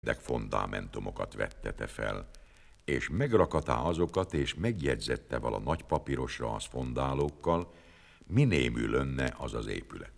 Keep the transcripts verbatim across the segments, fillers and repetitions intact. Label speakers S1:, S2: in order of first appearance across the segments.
S1: fundamentumokat vettete fel, és megrakatá azokat, és megjegyzette vala nagy papírosra az fondálókkal, minémű lönne az az épület.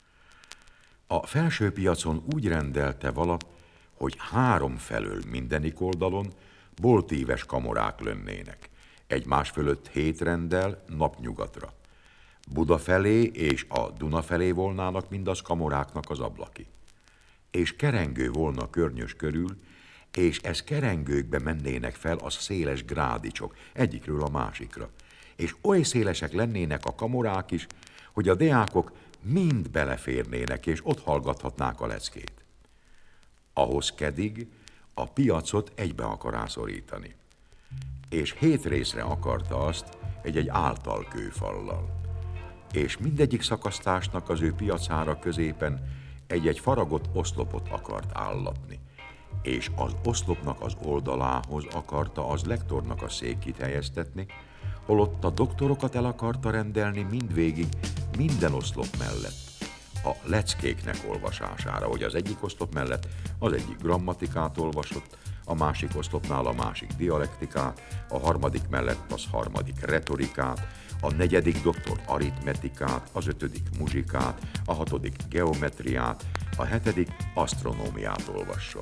S1: A felső piacon úgy rendelte vala, hogy három felől mindenik oldalon boltíves kamorák lönnének, egymás fölött hét renddel napnyugatra. Buda felé és a Duna felé volnának mindaz kamoráknak az ablaki. És kerengő volna környös körül, és ez kerengőkbe mennének fel az széles grádicsok, egyikről a másikra. És oly szélesek lennének a kamorák is, hogy a deákok mind beleférnének, és ott hallgathatnák a leckét. Ahhoz kedig a piacot egybe akará szorítani, és hét részre akarta azt egy-egy által kőfallal. És mindegyik szakasztásnak az ő piacára középen egy-egy faragott oszlopot akart állatni, és az oszlopnak az oldalához akarta az lektornak a székét helyeztetni, holott a doktorokat el akarta rendelni mindvégig minden oszlop mellett, a leckéknek olvasására, hogy az egyik oszlop mellett az egyik grammatikát olvasott, a másik oszlopnál a másik dialektikát, a harmadik mellett az harmadik retorikát, a negyedik doktor aritmetikát, az ötödik muzsikát, a hatodik geometriát, a hetedik asztronómiát olvasson.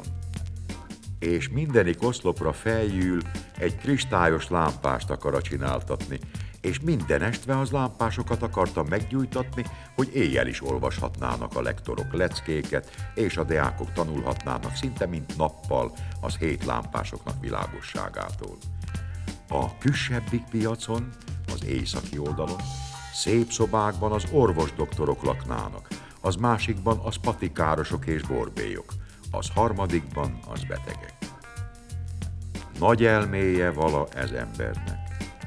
S1: És mindenik oszlopra feljül egy kristályos lámpást akar csináltatni, és minden estve az lámpásokat akarta meggyújtatni, hogy éjjel is olvashatnának a lektorok leckéket, és a deákok tanulhatnának szinte mint nappal az hét lámpásoknak világosságától. A küsebbik piacon, az északi oldalon, szép szobákban az orvosdoktorok laknának, az másikban az patikárosok és borbélyok, az harmadikban az betegek. Nagy elméje vala ez embernek.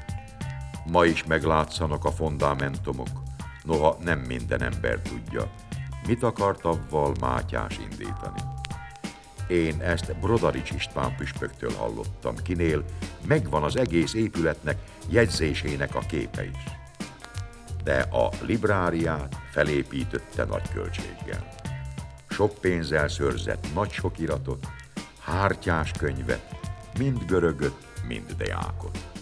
S1: Ma is meglátszanak a fundamentumok, noha nem minden ember tudja, mit akart avval Mátyás indítani. Én ezt Brodarics István püspöktől hallottam, kinél megvan az egész épületnek jegyzésének a képe is. De a libráriát felépítette nagy költséggel. Sok pénzzel szőrzett nagy sok iratot, hártyás könyvet, mind görögöt, mind deákot.